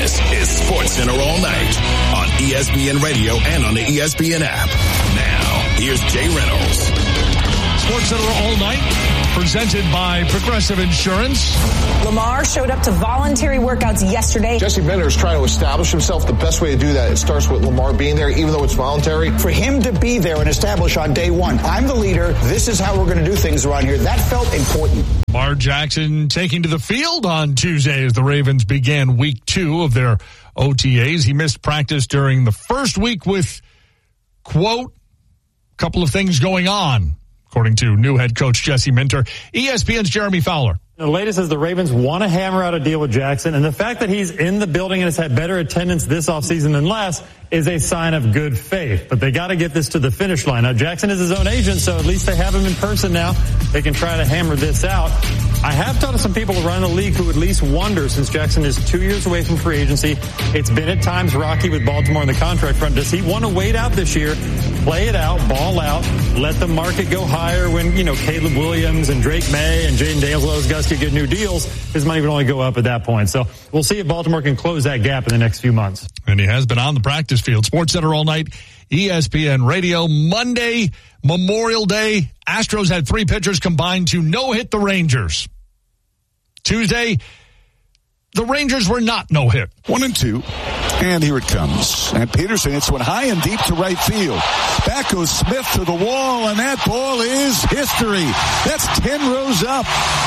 This is SportsCenter All Night on ESPN Radio and on the ESPN app. Now, here's Jay Reynolds. SportsCenter All Night, presented by Progressive Insurance. Lamar showed up to voluntary workouts yesterday. Jesse Minter is trying to establish himself. The best way to do that, it starts with Lamar being there, even though it's voluntary. For him to be there and establish on day one, I'm the leader, this is how we're going to do things around here, that felt important. Lamar Jackson taking to the field on Tuesday as the Ravens began week 2 of their OTAs. He missed practice during the first week with, quote, couple of things going on, according to new head coach Jesse Minter. ESPN's Jeremy Fowler. The latest is the Ravens want to hammer out a deal with Jackson, and the fact that he's in the building and has had better attendance this offseason than last is a sign of good faith. But they got to get this to the finish line. Now, Jackson is his own agent, so at least they have him in person now. They can try to hammer this out. I have talked to some people around the league who at least wonder, since Jackson is 2 years away from free agency, it's been at times rocky with Baltimore on the contract front. Does he want to wait out this year, play it out, ball out, let the market go higher when, Caleb Williams and Drake May and Jaden Daniels, those guys could get new deals? His money would only go up at that point. So we'll see if Baltimore can close that gap in the next few months. And he has been on the practice field. SportsCenter All Night, ESPN Radio. Monday, Memorial Day, Astros had 3 pitchers combined to no-hit the Rangers. Tuesday, the Rangers were not no-hit. 1-2, and here it comes. And Peterson hits one high and deep to right field. Back goes Smith to the wall, and that ball is history. That's 10 rows up.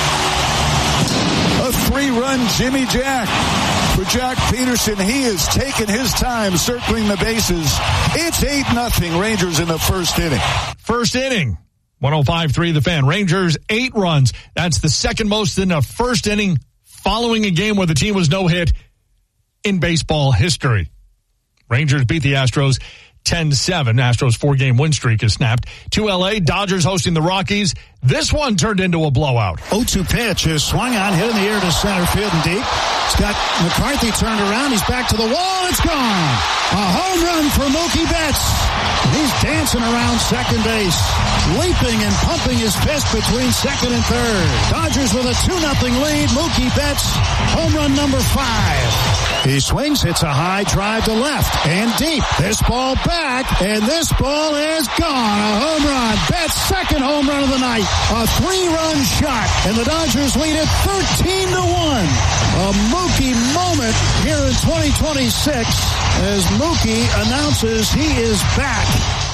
A 3-run Jimmy Jack. For Jack Peterson, he has taken his time circling the bases. It's 8-0 Rangers in the first inning. First inning, 105.3 The Fan. Rangers, 8 runs. That's the second most in a first inning following a game where the team was no hit in baseball history. Rangers beat the Astros 10-7. Astros 4-game win streak is snapped. To L.A., Dodgers hosting the Rockies. This one turned into a blowout. 0-2 pitch is swung on, hit in the air to center field and deep. Scott McCarthy turned around. He's back to the wall. It's gone. A home run for Mookie Betts. He's dancing around second base, leaping and pumping his fist between second and third. Dodgers with a 2-0 lead. Mookie Betts, home run number 5. He swings, hits a high drive to left and deep. This ball back, and this ball is gone. A home run. Betts' second home run of the night. A 3-run shot, and the Dodgers lead it 13-1. A Mookie moment here in 2026 as Mookie announces he is back.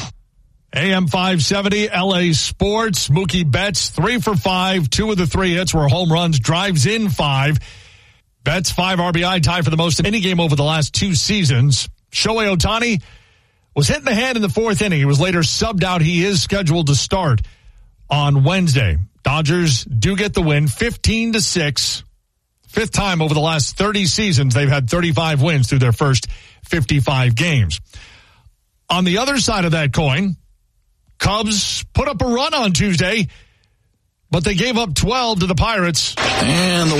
AM 570, LA Sports. Mookie Betts, 3 for 5. 2 of the 3 hits were home runs. Drives in 5. Betts, 5 RBI, tied for the most in any game over the last 2 seasons. Shohei Ohtani was hit in the hand in the 4th inning. He was later subbed out. He is scheduled to start on Wednesday. Dodgers do get the win, 15-6. 5th time over the last 30 seasons they've had 35 wins through their first 55 games. On the other side of that coin, Cubs put up a run on Tuesday, but they gave up 12 to the Pirates. And the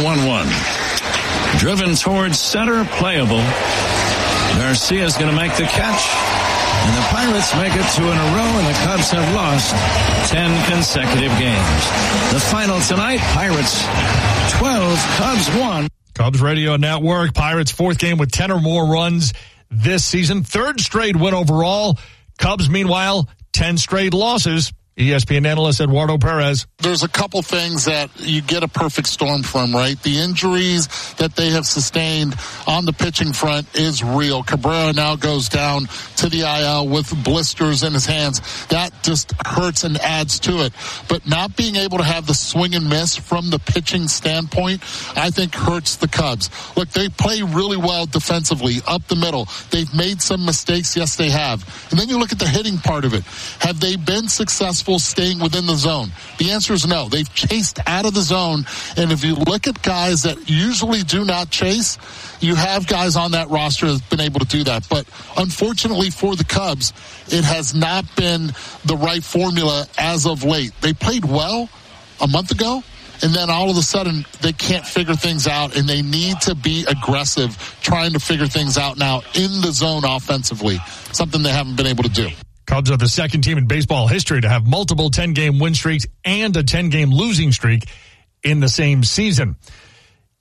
1-1. Driven towards center, playable. Garcia's going to make the catch. And the Pirates make it 2 in a row, and the Cubs have lost 10 consecutive games. The final tonight, Pirates 12, Cubs 1. Cubs Radio Network, Pirates 4th game with 10 or more runs this season. 3rd straight win overall. Cubs, meanwhile, 10 straight losses. ESPN analyst Eduardo Perez. There's a couple things that you get a perfect storm from, right? The injuries that they have sustained on the pitching front is real. Cabrera now goes down to the IL with blisters in his hands. That just hurts and adds to it. But not being able to have the swing and miss from the pitching standpoint, I think hurts the Cubs. Look, they play really well defensively, up the middle. They've made some mistakes. Yes, they have. And then you look at the hitting part of it. Have they been successful staying within the zone? The answer is no. They've chased out of the zone, and if you look at guys that usually do not chase, you have guys on that roster that have been able to do that. But unfortunately for the Cubs, it has not been the right formula as of late. They played well a month ago, and then all of a sudden they can't figure things out, and they need to be aggressive trying to figure things out now in the zone offensively, something they haven't been able to do. Cubs are the second team in baseball history to have multiple 10-game win streaks and a 10-game losing streak in the same season.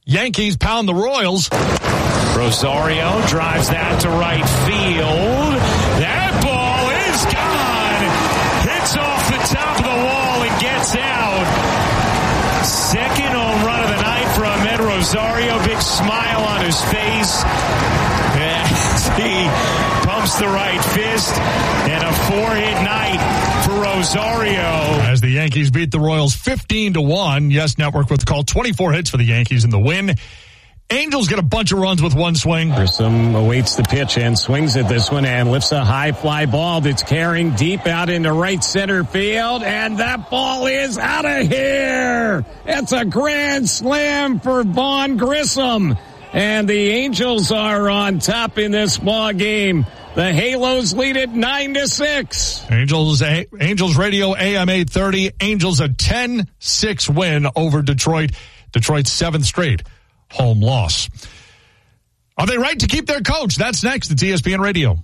Yankees pound the Royals. Rosario drives that to right field. That ball is gone. Hits off the top of the wall and gets out. Second home run of the night for Ahmed Rosario. Big smile on his face as he pumps the right fist. And a 4-hit night for Rosario. As the Yankees beat the Royals 15-1. Yes Network with the call. 24 hits for the Yankees in the win. Angels get a bunch of runs with one swing. Grissom awaits the pitch and swings at this one and lifts a high fly ball that's carrying deep out into right center field. And that ball is out of here. It's a grand slam for Vaughn Grissom. And the Angels are on top in this ball game. The Halos lead it 9-6. Angels radio AM 830. Angels a 10-6 win over Detroit. Detroit's 7th straight home loss. Are they right to keep their coach? That's next at ESPN Radio.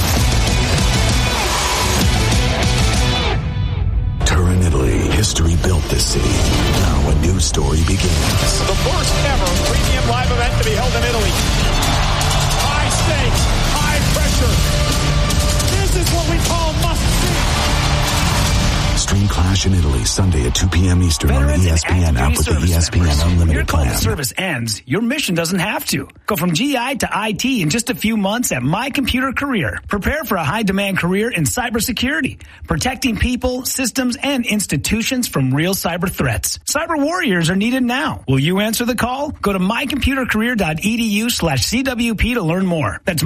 Turin, Italy. History built this city. Now a new story begins. The first ever premium live event to be held in Italy. High stakes, high pressure. This is what we call must-see. Stream Clash in Italy Sunday at 2 p.m. Eastern on the ESPN app with the ESPN Unlimited plan. Your call to service ends. Your mission doesn't have to. Go from GI to IT in just a few months at My Computer Career. Prepare for a high-demand career in cybersecurity, protecting people, systems, and institutions from real cyber threats. Cyber warriors are needed now. Will you answer the call? Go to mycomputercareer.edu/CWP to learn more. That's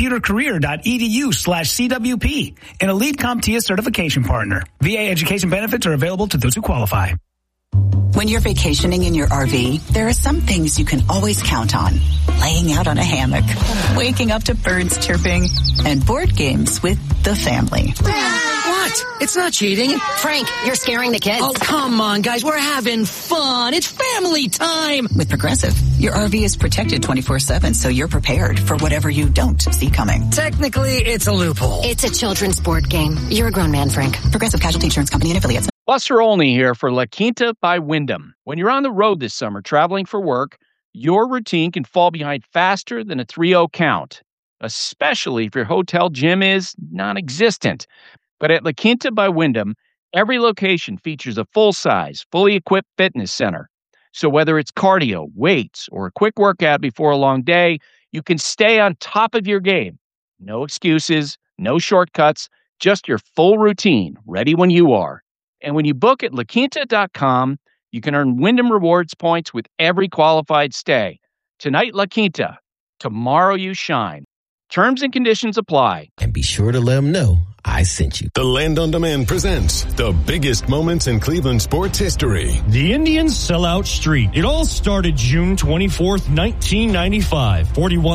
mycomputercareer.edu/CWP. An elite CompTIA certification partner. VA education benefits are available to those who qualify. When you're vacationing in your RV, there are some things you can always count on. Laying out on a hammock, waking up to birds chirping, and board games with the family. What? It's not cheating. Frank, you're scaring the kids. Oh, come on, guys. We're having fun. It's family time. With Progressive, your RV is protected 24/7, so you're prepared for whatever you don't see coming. Technically, it's a loophole. It's a children's board game. You're a grown man, Frank. Progressive Casualty Insurance Company and Affiliates. Buster Olney here for La Quinta by Wyndham. When you're on the road this summer traveling for work, your routine can fall behind faster than a 3-0 count, especially if your hotel gym is non-existent. But at La Quinta by Wyndham, every location features a full-size, fully equipped fitness center. So whether it's cardio, weights, or a quick workout before a long day, you can stay on top of your game. No excuses, no shortcuts, just your full routine, ready when you are. And when you book at LaQuinta.com, you can earn Wyndham Rewards points with every qualified stay. Tonight, La Quinta. Tomorrow, you shine. Terms and conditions apply. And be sure to let them know I sent you. The Land on Demand presents the biggest moments in Cleveland sports history. The Indians sell out street. It all started June 24th, 1995.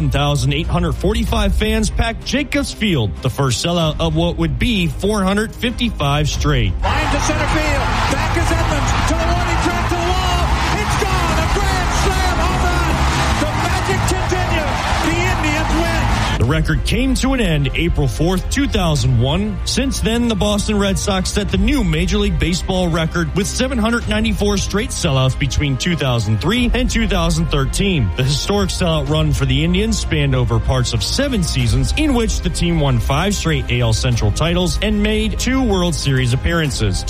41,845 fans packed Jacobs Field, the first sellout of what would be 455 straight. Line to center field. Back is Edmonds. To the one, he tracked to the wall. It's gone. A grand slam home run. The magic continues. The Indians win. The record came to an end April 4th, 2001. Since then, the Boston Red Sox set the new Major League Baseball record with 794 straight sellouts between 2003 and 2013. The historic sellout run for the Indians spanned over parts of 7 seasons in which the team won 5 straight AL Central titles and made 2 World Series appearances.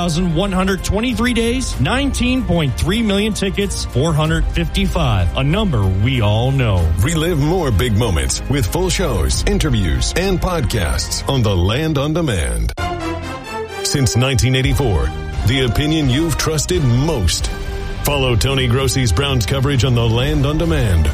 2,123 days, 19.3 million tickets, 455, a number we all know. Relive more big moments with full shows, interviews, and podcasts on the Land on Demand. Since 1984, the opinion you've trusted most. Follow Tony Grossi's Browns coverage on the Land on Demand.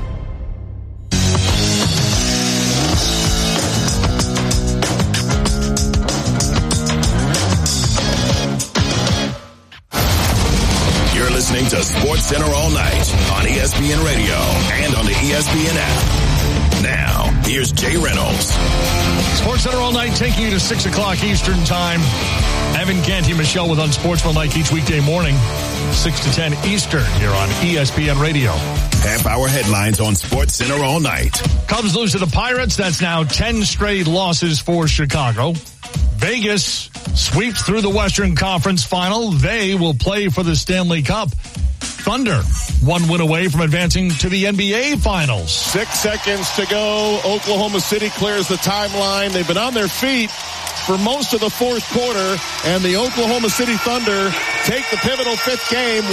You're listening to Sports Center all night on ESPN Radio and on the ESPN app. Now, here's Jay Reynolds. Sports Center all night, taking you to 6 o'clock Eastern Time. Evan Canty, Michelle with Unsportsmanlike each weekday morning, 6 to 10 Eastern here on ESPN Radio. Half-hour headlines on Sports Center all night. Cubs lose to the Pirates. That's now 10 straight losses for Chicago. Vegas sweeps through the Western Conference Final. They will play for the Stanley Cup. Thunder, one win away from advancing to the NBA Finals. 6 seconds to go. Oklahoma City clears the timeline. They've been on their feet for most of the fourth quarter, and the Oklahoma City Thunder take the pivotal fifth game,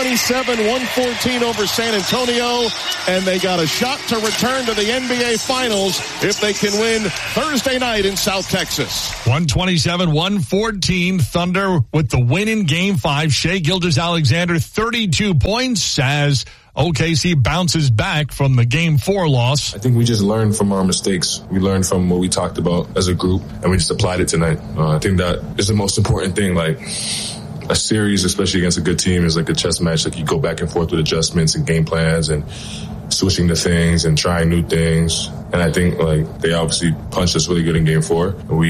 127-114 over San Antonio, and they got a shot to return to the NBA Finals if they can win Thursday night in South Texas. 127-114, Thunder with the win in Game 5. Shai Gilgeous-Alexander, 32 points as OKC bounces back from the Game 4 loss. I think we just learned from our mistakes. We learned from what we talked about as a group, and we just applied it tonight. I think that is the most important thing. Like, a series, especially against a good team, is like a chess match. Like, you go back and forth with adjustments and game plans and switching to things and trying new things. And I think, like, they obviously punched us really good in Game 4. And we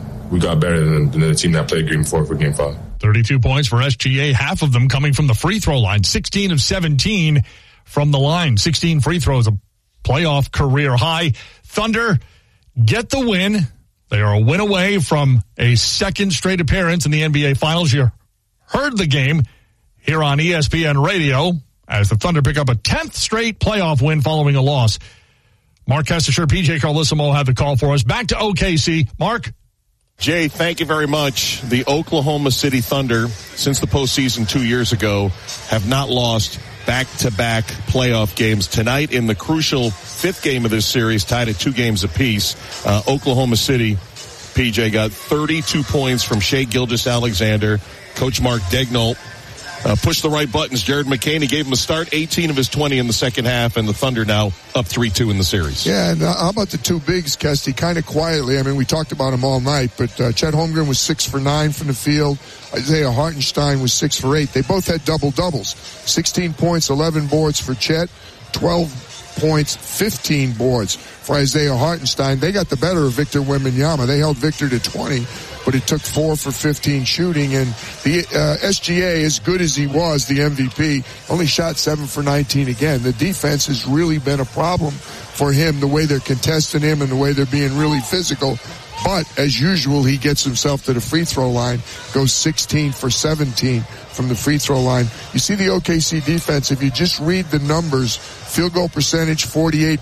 got better than the team that played Game 4 for Game 5. 32 points for SGA, half of them coming from the free throw line. 16 of 17 from the line. 16 free throws, a playoff career high. Thunder get the win. They are a win away from a second straight appearance in the NBA Finals. You heard the game here on ESPN Radio as the Thunder pick up a 10th straight playoff win following a loss. Mark Kestisher, PJ Carlesimo have the call for us. Back to OKC. Mark? Jay, thank you very much. The Oklahoma City Thunder, since the postseason 2 years ago, have not lost back-to-back playoff games. Tonight, in the crucial fifth game of this series, tied at 2 games apiece, Oklahoma City, PJ, got 32 points from Shai Gilgeous-Alexander. Coach Mark Daigneault pushed the right buttons. Jared McCain, gave him a start, 18 of his 20 in the second half, and the Thunder now up 3-2 in the series. Yeah, and how about the two bigs, Kesty? Kind of quietly. I mean, we talked about them all night, but Chet Holmgren was 6 for 9 from the field. Isaiah Hartenstein was 6 for 8. They both had double-doubles. 16 points, 11 boards for Chet, 12 points, 15 boards for Isaiah Hartenstein. They got the better of Victor Wembanyama. They held Victor to 20. But it took 4 for 15 shooting, and the SGA, as good as he was, the MVP, only shot 7 for 19 again. The defense has really been a problem for him, the way they're contesting him and the way they're being really physical. But, as usual, he gets himself to the free throw line, goes 16 for 17 from the free throw line. You see the OKC defense, if you just read the numbers, field goal percentage, 48%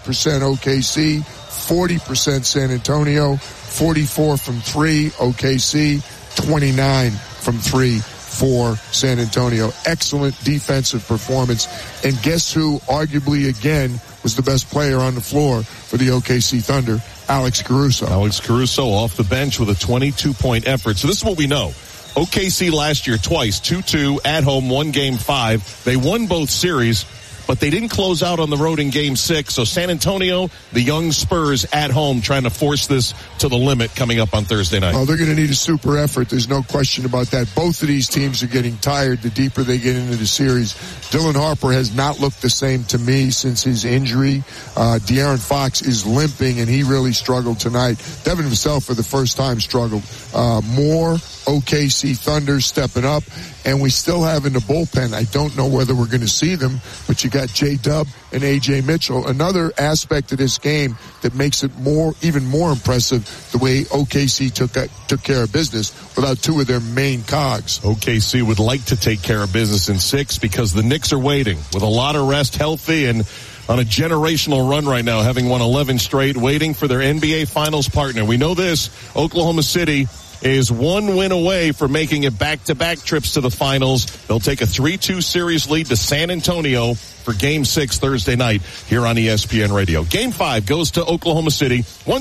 OKC, 40% San Antonio, 44 from 3, OKC, 29 from 3 for San Antonio. Excellent defensive performance. And guess who arguably again was the best player on the floor for the OKC Thunder? Alex Caruso. Alex Caruso off the bench with a 22-point effort. So this is what we know. OKC last year twice, 2-2 at home, won Game 5. They won both series, but they didn't close out on the road in Game 6. So San Antonio, the young Spurs at home, trying to force this to the limit coming up on Thursday night. Oh, they're going to need a super effort. There's no question about that. Both of these teams are getting tired the deeper they get into the series. Dylan Harper has not looked the same to me since his injury. De'Aaron Fox is limping, and he really struggled tonight. Devin Vassell, for the first time, struggled. More OKC Thunder stepping up, and we still have in the bullpen. I don't know whether we're going to see them, but you got J-Dub and A.J. Mitchell. Another aspect of this game that makes it even more impressive, the way OKC took care of business without 2 of their main cogs. OKC would like to take care of business in 6 because the Knicks are waiting with a lot of rest, healthy, and on a generational run right now, having won 11 straight, waiting for their NBA Finals partner. We know this, Oklahoma City is 1 win away from making it back-to-back trips to the finals. They'll take a 3-2 series lead to San Antonio for Game 6 Thursday night here on ESPN Radio. Game 5 goes to Oklahoma City,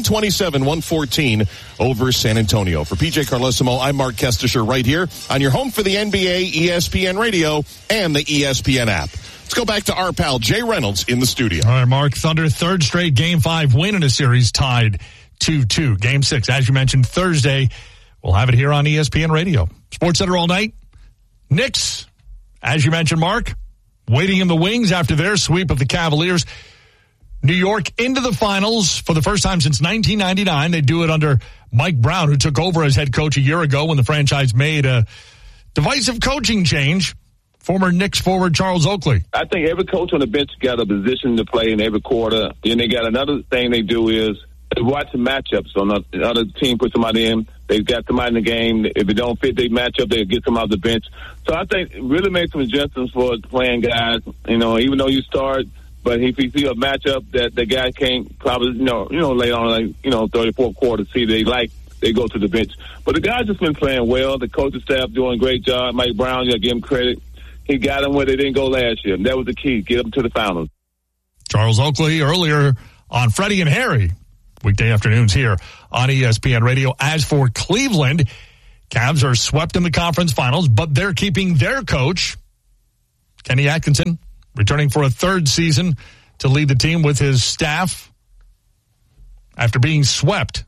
127-114 over San Antonio. For PJ Carlesimo, I'm Mark Kestisher right here on your home for the NBA, ESPN Radio, and the ESPN app. Let's go back to our pal Jay Reynolds in the studio. All right, Mark, Thunder, 3rd straight Game 5 win in a series, tied 2-2. Game 6, as you mentioned, Thursday. We'll have it here on ESPN Radio. Sports Center all night. Knicks, as you mentioned, Mark, waiting in the wings after their sweep of the Cavaliers. New York into the finals for the first time since 1999. They do it under Mike Brown, who took over as head coach a year ago when the franchise made a divisive coaching change. Former Knicks forward Charles Oakley. I think every coach on the bench got a position to play in every quarter. And they got another thing they do is watch the matchups. On the other team put somebody in, They've got somebody in the game. If it don't fit, they match up. They get some off the bench. So I think really make some adjustments for playing guys. You know, even though you start, but if you see a matchup that the guy can't probably, later on, like, third, fourth quarter, see they go to the bench. But the guys just been playing well. The coaching staff doing a great job. Mike Brown, give him credit. He got them where they didn't go last year. And that was the key, get them to the finals. Charles Oakley earlier on Freddie and Harry, weekday afternoons here on ESPN Radio. As for Cleveland, Cavs are swept in the conference finals, but they're keeping their coach, Kenny Atkinson, returning for a third season to lead the team with his staff after being swept.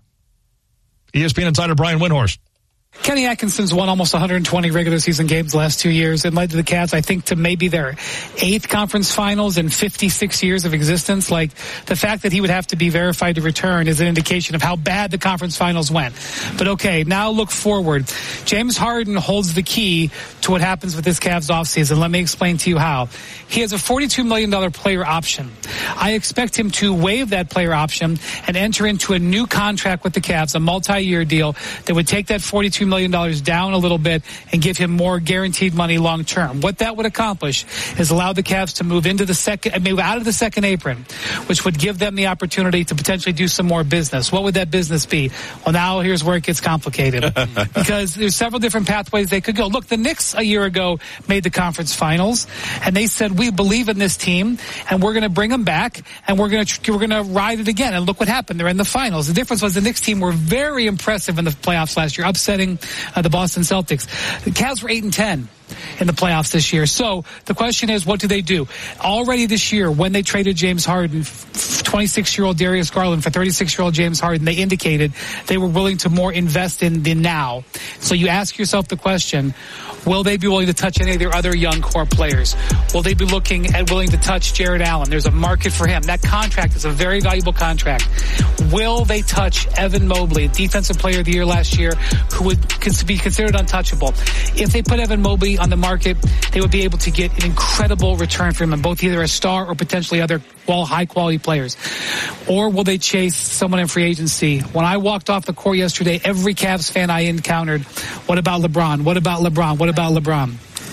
ESPN insider Brian Windhorst. Kenny Atkinson's won almost 120 regular season games the last 2 years and led to the Cavs, I think, to maybe their 8th conference finals in 56 years of existence. Like, the fact that he would have to be verified to return is an indication of how bad the conference finals went. But okay, now look forward. James Harden holds the key to what happens with this Cavs offseason. Let me explain to you how. He has a $42 million player option. I expect him to waive that player option and enter into a new contract with the Cavs, a multi-year deal that would take that $42 million down a little bit and give him more guaranteed money long term. What that would accomplish is allow the Cavs to move out of the second apron, which would give them the opportunity to potentially do some more business. What would that business be? Well, now here's where it gets complicated because there's several different pathways they could go. Look, the Knicks a year ago made the conference finals, and they said, we believe in this team, and we're going to bring them back, and we're going to ride it again. And look what happened. They're in the finals. The difference was the Knicks team were very impressive in the playoffs last year, upsetting the Boston Celtics. The Cavs were 8-10 in the playoffs this year. So the question is, what do they do? Already this year, when they traded James Harden, 26-year-old Darius Garland for 36-year-old James Harden, they indicated they were willing to more invest in the now. So you ask yourself the question, will they be willing to touch any of their other young core players? Will they be looking at willing to touch Jared Allen? There's a market for him. That contract is a very valuable contract. Will they touch Evan Mobley, Defensive Player of the Year last year, who would be considered untouchable? If they put Evan Mobley on the market, they would be able to get an incredible return from him, both either a star or potentially other high-quality players. Or will they chase someone in free agency? When I walked off the court yesterday, every Cavs fan I encountered, what about LeBron? What about LeBron? What about LeBron?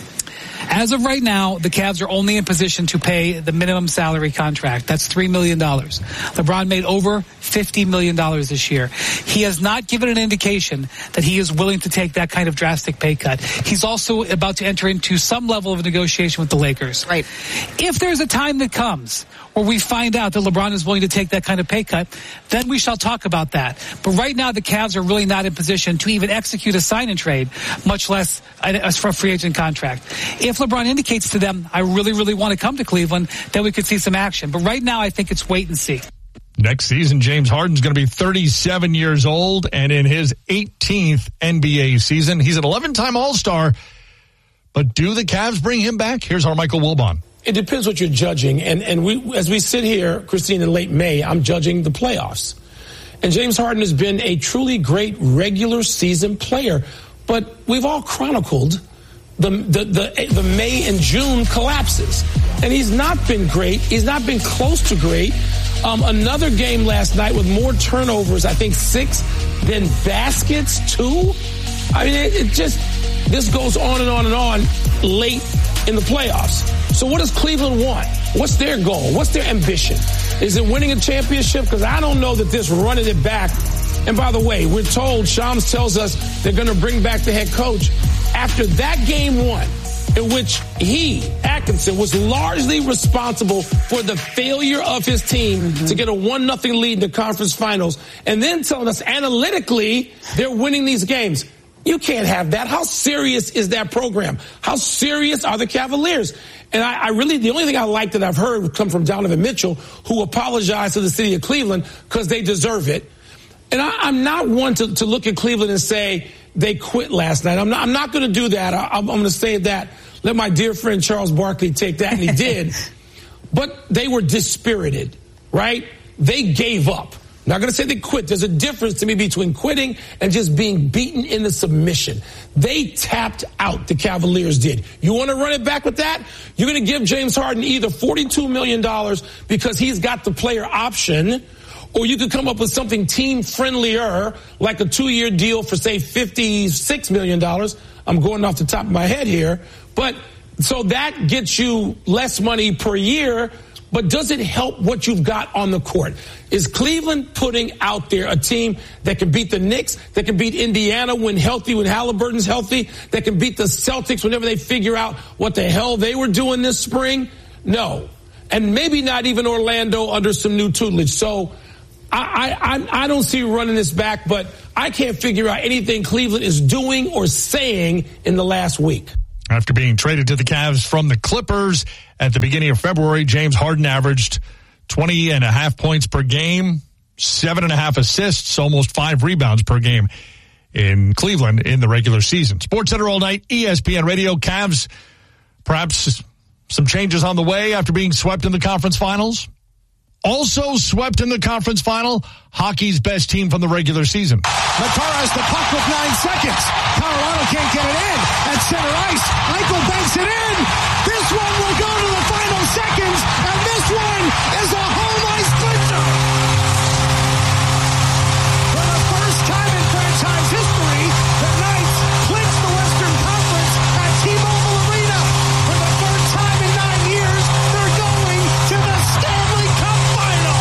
As of right now, the Cavs are only in position to pay the minimum salary contract. That's $3 million. LeBron made over $50 million this year. He has not given an indication that he is willing to take that kind of drastic pay cut. He's also about to enter into some level of negotiation with the Lakers. Right. If there's a time that comes where we find out that LeBron is willing to take that kind of pay cut, then we shall talk about that. But right now, the Cavs are really not in position to even execute a sign and trade, much less a free agent contract. If LeBron indicates to them, I really, really want to come to Cleveland, then we could see some action. But right now, I think it's wait and see. Next season, James Harden's going to be 37 years old, and in his 18th NBA season, he's an 11-time All-Star. But do the Cavs bring him back? Here's our Michael Wilbon. It depends what you're judging. And we, as we sit here, Christine, in late May, I'm judging the playoffs. And James Harden has been a truly great regular season player. But we've all chronicled the May and June collapses. And he's not been great. He's not been close to great. Another game last night with more turnovers, I think 6 than baskets, 2. I mean, this goes on and on and on late in the playoffs. So what does Cleveland want? What's their goal? What's their ambition? Is it winning a championship? Because I don't know that this running it back. And by the way, we're told, Shams tells us they're going to bring back the head coach after that game 1, in which Atkinson, was largely responsible for the failure of his team to get a 1-0 lead in the conference finals, and then telling us analytically they're winning these games. You can't have that. How serious is that program? How serious are the Cavaliers? And I really, the only thing I like that I've heard come from Donovan Mitchell, who apologized to the city of Cleveland because they deserve it. And I'm not one to look at Cleveland and say they quit last night. I'm not going to do that. I'm going to say that. Let my dear friend Charles Barkley take that, and he did. But they were dispirited, right? They gave up. I'm not going to say they quit. There's a difference to me between quitting and just being beaten into submission. They tapped out, the Cavaliers did. You want to run it back with that? You're going to give James Harden either $42 million because he's got the player option, or you could come up with something team-friendlier, like a 2-year deal for, say, $56 million. I'm going off the top of my head here. But so that gets you less money per year, but does it help what you've got on the court? Is Cleveland putting out there a team that can beat the Knicks, that can beat Indiana when healthy, when Halliburton's healthy, that can beat the Celtics whenever they figure out what the hell they were doing this spring? No. And maybe not even Orlando under some new tutelage. So I don't see running this back, but I can't figure out anything Cleveland is doing or saying in the last week. After being traded to the Cavs from the Clippers at the beginning of February, James Harden averaged 20.5 points per game, 7.5 assists, almost 5 rebounds per game in Cleveland in the regular season. SportsCenter all night, ESPN Radio. Cavs, perhaps some changes on the way after being swept in the conference finals. Also swept in the conference final, hockey's best team from the regular season. Matara has the puck with 9 seconds. Colorado can't get it in. At center ice, Eichel banks it in. This one will go to the final seconds, and this one is a home ice clincher. For the first time in franchise history, the Knights clinched the Western Conference at T-Mobile Arena. For the third time in 9 years, they're going to the Stanley Cup final.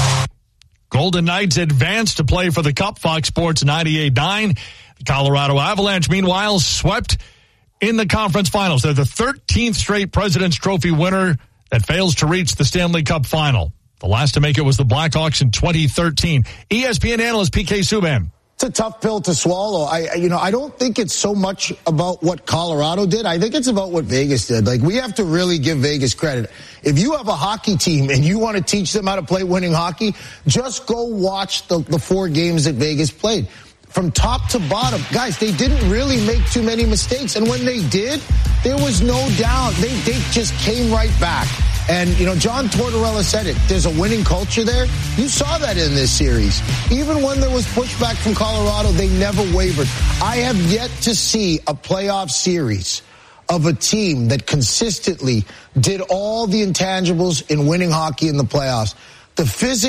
Golden Knights advanced to play for the Cup. Fox Sports 98.9. The Colorado Avalanche, meanwhile, swept in the conference finals. They're the 13th straight President's Trophy winner that fails to reach the Stanley Cup final. The last to make it was the Blackhawks in 2013. ESPN analyst PK Subban. It's a tough pill to swallow. I don't think it's so much about what Colorado did. I think it's about what Vegas did. Like, we have to really give Vegas credit. If you have a hockey team and you want to teach them how to play winning hockey, just go watch the 4 games that Vegas played. From top to bottom, guys, they didn't really make too many mistakes. And when they did, there was no doubt. They just came right back. And, John Tortorella said it. There's a winning culture there. You saw that in this series. Even when there was pushback from Colorado, they never wavered. I have yet to see a playoff series of a team that consistently did all the intangibles in winning hockey in the playoffs. The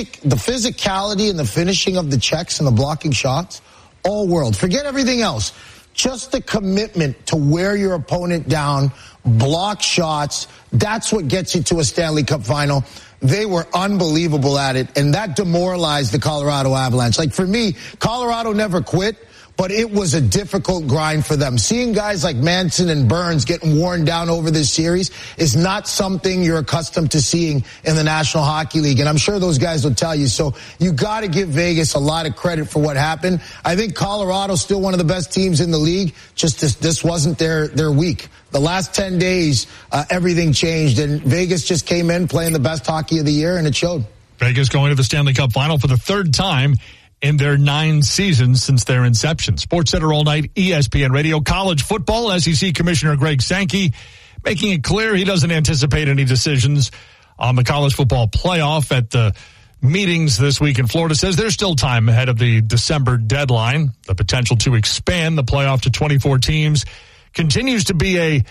physicality and the finishing of the checks and the blocking shots, all world. Forget everything else. Just the commitment to wear your opponent down, block shots, that's what gets you to a Stanley Cup final. They were unbelievable at it, and that demoralized the Colorado Avalanche. Like, for me, Colorado never quit, but it was a difficult grind for them. Seeing guys like Manson and Burns getting worn down over this series is not something you're accustomed to seeing in the National Hockey League, and I'm sure those guys will tell you. So you got to give Vegas a lot of credit for what happened. I think Colorado's still one of the best teams in the league. Just this wasn't their week. The last 10 days, everything changed, and Vegas just came in playing the best hockey of the year, and it showed. Vegas going to the Stanley Cup final for the 3rd time in their 9 seasons since their inception. SportsCenter all night, ESPN Radio. College football, SEC Commissioner Greg Sankey making it clear he doesn't anticipate any decisions on the college football playoff at the meetings this week in Florida. Says there's still time ahead of the December deadline. The potential to expand the playoff to 24 teams continues to be a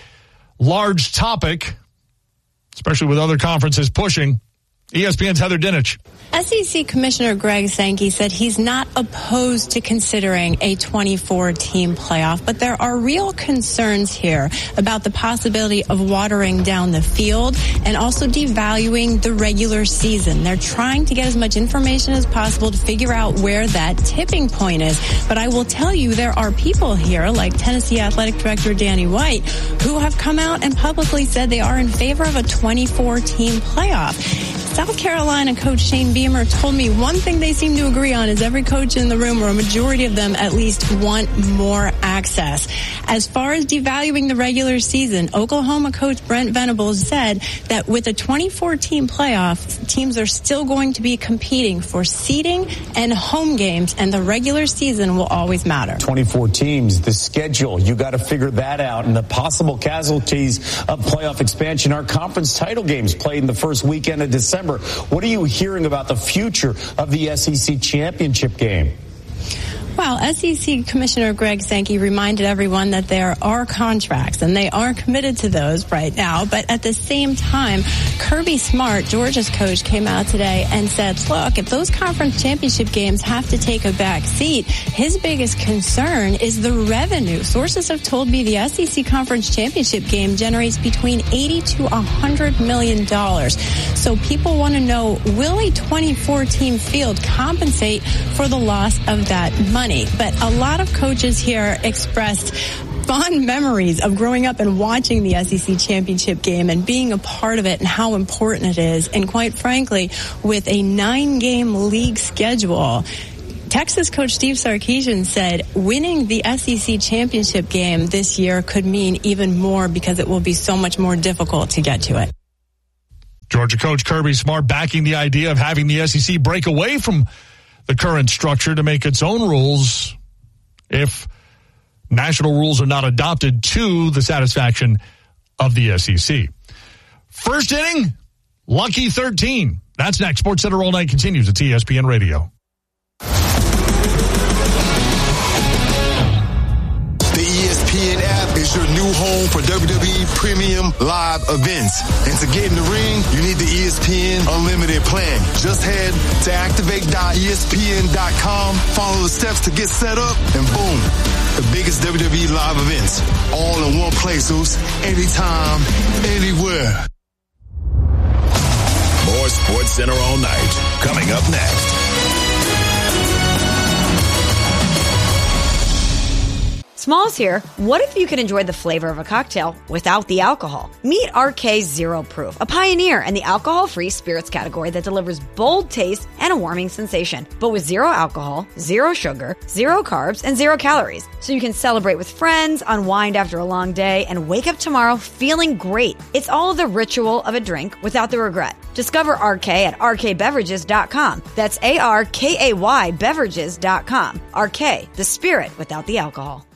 large topic, especially with other conferences pushing. ESPN's Heather Dinich. SEC Commissioner Greg Sankey said he's not opposed to considering a 24-team playoff, but there are real concerns here about the possibility of watering down the field and also devaluing the regular season. They're trying to get as much information as possible to figure out where that tipping point is. But I will tell you, there are people here, like Tennessee Athletic Director Danny White, who have come out and publicly said they are in favor of a 24-team playoff. South Carolina coach Shane Beamer told me one thing they seem to agree on is every coach in the room, or a majority of them at least, want more access. As far as devaluing the regular season, Oklahoma coach Brent Venables said that with a 24-team playoff, teams are still going to be competing for seeding and home games, and the regular season will always matter. 24 teams, the schedule, you got to figure that out, and the possible casualties of playoff expansion are conference title games played in the first weekend of December. What are you hearing about the future of the SEC championship game? Well, SEC Commissioner Greg Sankey reminded everyone that there are contracts, and they are committed to those right now. But at the same time, Kirby Smart, Georgia's coach, came out today and said, look, if those conference championship games have to take a back seat, his biggest concern is the revenue. Sources have told me the SEC Conference Championship game generates between $80 to $100 million. So people want to know, will a 24-team field compensate for the loss of that money? But a lot of coaches here expressed fond memories of growing up and watching the SEC championship game and being a part of it and how important it is. And quite frankly, with a 9-game league schedule, Texas coach Steve Sarkisian said winning the SEC championship game this year could mean even more because it will be so much more difficult to get to it. Georgia coach Kirby Smart backing the idea of having the SEC break away from the current structure to make its own rules if national rules are not adopted to the satisfaction of the SEC. First inning, lucky 13. That's next. SportsCenter All Night continues at ESPN Radio. The ESPN app is your new home for WWE Premium Live events. And to get in the ring, you need the ESPN Unlimited plan. Just head to activate.espn.com, follow the steps to get set up, and boom, the biggest WWE live events. All in one place, Zeus. Anytime, anywhere. More SportsCenter All Night coming up next. Smalls here. What if you could enjoy the flavor of a cocktail without the alcohol? Meet RK Zero Proof, a pioneer in the alcohol-free spirits category that delivers bold taste and a warming sensation, but with zero alcohol, zero sugar, zero carbs, and 0 calories. So you can celebrate with friends, unwind after a long day, and wake up tomorrow feeling great. It's all the ritual of a drink without the regret. Discover RK at rkbeverages.com. That's ARKAY beverages.com. RK, the spirit without the alcohol.